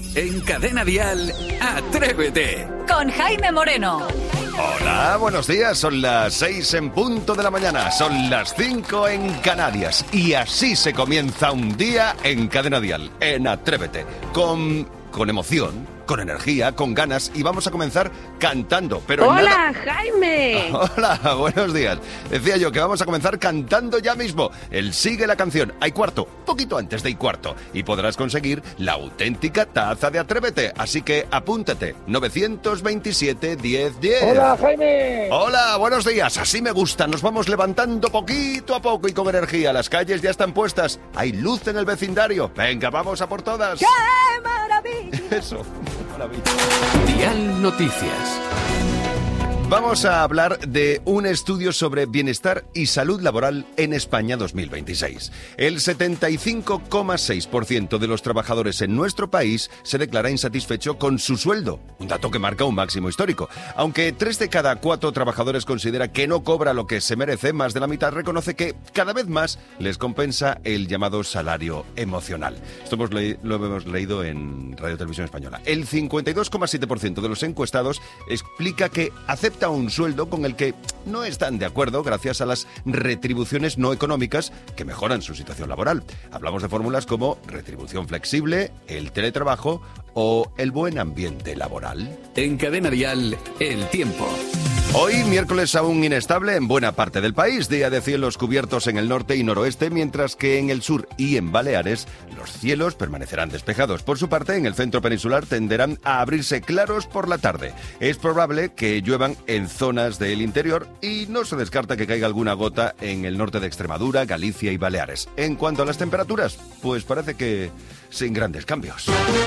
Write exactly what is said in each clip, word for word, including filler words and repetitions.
En Cadena Dial, Atrévete. Con Jaime Moreno. Hola, buenos días. Son las seis en punto de la mañana. Son las cinco en Canarias. Y así se comienza un día en Cadena Dial, en Atrévete. Con, con emoción, con energía, con ganas. Y vamos a comenzar cantando. Pero ¡Hola, nada... Jaime! Hola, buenos días. Decía yo que vamos a comenzar cantando ya mismo. El Sigue la Canción. Hay cuarto, poquito antes de y cuarto. Y podrás conseguir la auténtica taza de Atrévete. Así que apúntate. nueve veintisiete, diez, diez. ¡Hola, Jaime! Hola, buenos días. Así me gusta. Nos vamos levantando poquito a poco y con energía. Las calles ya están puestas. Hay luz en el vecindario. Venga, vamos a por todas. ¡Qué maravilla! Eso, maravilla. Dial Noticias. Vamos a hablar de un estudio sobre bienestar y salud laboral en España dos mil veintiséis. El setenta y cinco coma seis por ciento de los trabajadores en nuestro país se declara insatisfecho con su sueldo, un dato que marca un máximo histórico. Aunque tres de cada cuatro trabajadores considera que no cobra lo que se merece, más de la mitad reconoce que cada vez más les compensa el llamado salario emocional. Esto hemos le- lo hemos leído en Radio Televisión Española. El cincuenta y dos coma siete por ciento de los encuestados explica que acepta un sueldo con el que no están de acuerdo gracias a las retribuciones no económicas que mejoran su situación laboral. Hablamos de fórmulas como retribución flexible, el teletrabajo o el buen ambiente laboral. En Cadena Dial, el tiempo. Hoy, miércoles aún inestable en buena parte del país, día de cielos cubiertos en el norte y noroeste, mientras que en el sur y en Baleares los cielos permanecerán despejados. Por su parte, en el centro peninsular tenderán a abrirse claros por la tarde. Es probable que lluevan en zonas del interior y no se descarta que caiga alguna gota en el norte de Extremadura, Galicia y Baleares. En cuanto a las temperaturas, pues parece que sin grandes cambios.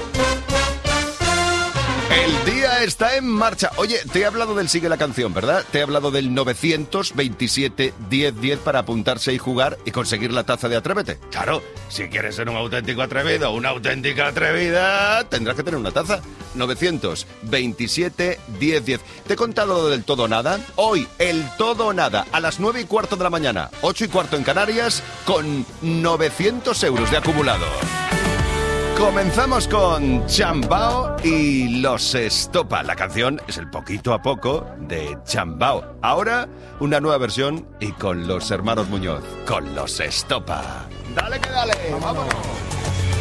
El día está en marcha. Oye, te he hablado del Sigue la Canción, ¿verdad? Te he hablado del nueve veintisiete, diez, diez para apuntarse y jugar y conseguir la taza de Atrévete. Claro, si quieres ser un auténtico atrevido o una auténtica atrevida, tendrás que tener una taza. nueve veintisiete, diez, diez. ¿Te he contado lo del todo o nada? Hoy, el todo o nada, a las nueve y cuarto de la mañana, ocho y cuarto en Canarias, con novecientos euros de acumulado. Comenzamos con Chambao y Los Estopa. La canción es el poquito a poco de Chambao. Ahora, una nueva versión y con los hermanos Muñoz, con Los Estopa. ¡Dale que dale! ¡Vámonos!